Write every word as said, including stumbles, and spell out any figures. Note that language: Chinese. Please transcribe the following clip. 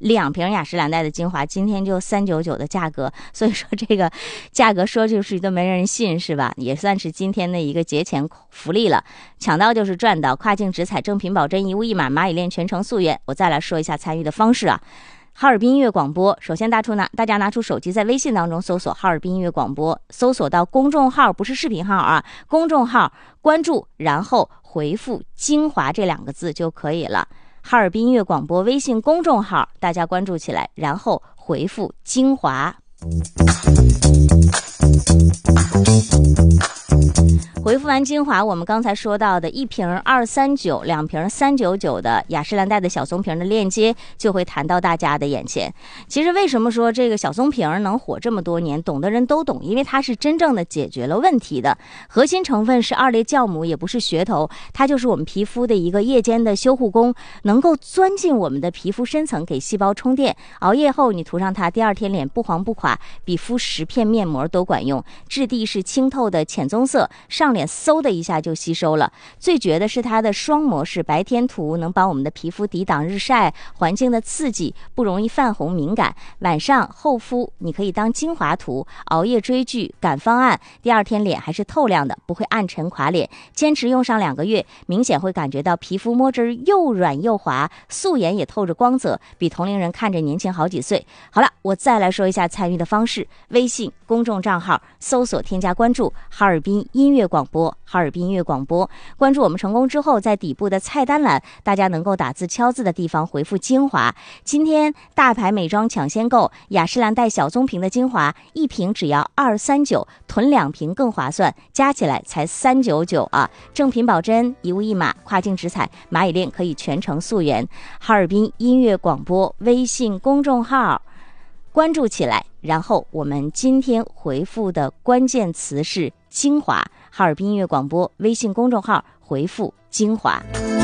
两瓶雅诗兰黛的精华今天就三九九的价格，所以说这个价格说就是都没人信是吧？也算是今天的一个节前福利了，抢到就是赚到，跨境直采正品保真一物一码，蚂蚁链全程溯源。我再来说一下参与的方式啊。哈尔滨音乐广播，首先大出拿大家拿出手机，在微信当中搜索哈尔滨音乐广播，搜索到公众号，不是视频号啊，公众号关注，然后回复精华这两个字就可以了。哈尔滨音乐广播微信公众号大家关注起来，然后回复精华。回复完精华，我们刚才说到的一瓶二三九，两瓶三九九的雅诗兰黛的小棕瓶的链接就会弹到大家的眼前。其实为什么说这个小棕瓶能火这么多年，懂的人都懂，因为它是真正的解决了问题的。核心成分是二裂酵母，也不是噱头，它就是我们皮肤的一个夜间的修护工，能够钻进我们的皮肤深层，给细胞充电。熬夜后你涂上它，第二天脸不黄不垮，比敷十片面膜都管用。质地是清透的浅棕色，上脸嗖的一下就吸收了。最绝的是它的双模式，白天涂能帮我们的皮肤抵挡日晒环境的刺激，不容易泛红敏感。晚上厚敷你可以当精华涂，熬夜追剧赶方案，第二天脸还是透亮的，不会暗沉垮脸。坚持用上两个月，明显会感觉到皮肤摸着又软又滑，素颜也透着光泽，比同龄人看着年轻好几岁。好了，我再来说一下参与的方式。微信公众账号搜索添加关注哈尔滨音乐广播，哈尔滨音乐广播，关注我们成功之后，在底部的菜单栏，大家能够打字敲字的地方回复精华。今天大牌美妆抢先购，雅诗兰黛小棕瓶的精华，一瓶只要二三九，囤两瓶更划算，加起来才三九九啊！正品保真，一物一码，跨境直采，蚂蚁链可以全程溯源。哈尔滨音乐广播微信公众号关注起来，然后我们今天回复的关键词是精华，哈尔滨音乐广播微信公众号回复精华。